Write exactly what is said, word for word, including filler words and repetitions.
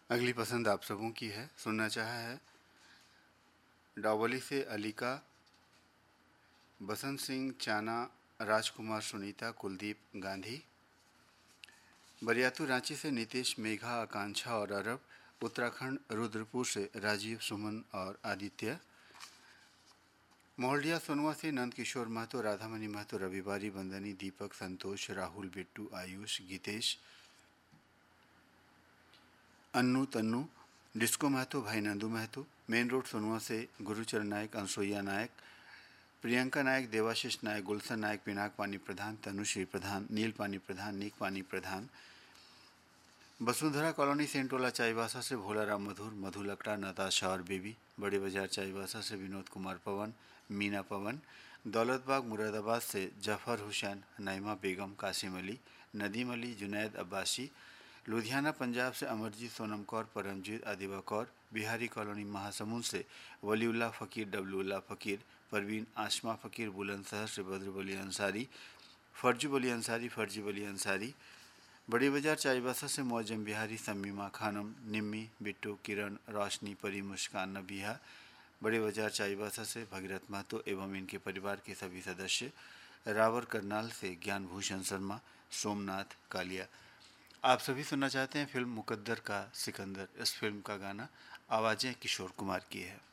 अगली पसंद आप सबों की है। सुनना चाहा है डावली से अलीका, बसंत सिंह चाना, राजकुमार सुनीता, कुलदीप गांधी। बरियातू रांची से नीतीश, मेघा, आकांक्षा और अरब। उत्तराखंड रुद्रपुर से राजीव, सुमन और आदित्य। मोहल्डिया सोनवा से नंद किशोर महतो, राधामणि महतो, रविवारी, बंदनी, दीपक, संतोष, राहुल, बिट्टू, आयुष, गीतेश, अन्नू, तन्नू, डिस्को महतो, भाई नंदू महतो। मेन रोड सोनवा से गुरुचरण नायक, अनसुईया नायक, प्रियंका नायक, देवाशीष नायक, गुलशन नायक, पिनाक पानी प्रधान, तनुश्री प्रधान, नील पानी प्रधान, नीक पानी प्रधान। वसुंधरा कॉलोनी सेंटोला चाईबासा से भोलाराम मधुर, मधु लकड़ा, नताशा और बेबी। बड़े बाजार चाईबासा से विनोद कुमार पवन, मीना पवन। दौलतबाग मुरादाबाद से जफर हुसैन, नईमा बेगम, कासिम अली, नदीम अली, जुनैद अब्बासी। लुधियाना पंजाब से अमरजीत, सोनम कौर, परमजीत, आदिबा कौर। बिहारी कॉलोनी महासमुंद से वलीउल्लाह फ़कीर, डब्लूल्लाह फ़कीर, परवीन, आशमा फ़कीर, बुलंदशहर से बद्र वली अंसारी, फर्जी वली अंसारी, फर्जी वली अंसारी। बड़ी बाजार चाईबासा से मौजम बिहारी, समीमा खानम, निम्मी, बिट्टू, किरण, रोशनी, परी, मुस्कान, नबिया। बड़े बाजार चाईबासा से भगीरथ महतो एवं इनके परिवार के सभी सदस्य। रावर करनाल से ज्ञान भूषण शर्मा, सोमनाथ, कालिया। आप सभी सुनना चाहते हैं फिल्म मुकद्दर का सिकंदर। इस फिल्म का गाना आवाज़ें किशोर कुमार की है।